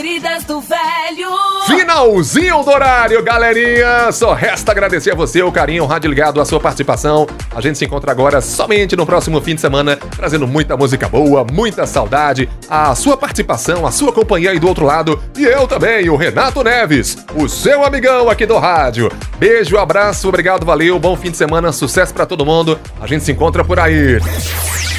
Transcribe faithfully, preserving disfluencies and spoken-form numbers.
Queridas do Velho. Finalzinho do horário, galerinha. Só resta agradecer a você, o carinho, o rádio ligado, a sua participação. A gente se encontra agora somente no próximo fim de semana, trazendo muita música boa, muita saudade, a sua participação, a sua companhia aí do outro lado. E eu também, o Renato Neves, o seu amigão aqui do rádio. Beijo, abraço, obrigado, valeu, bom fim de semana, sucesso pra todo mundo. A gente se encontra por aí.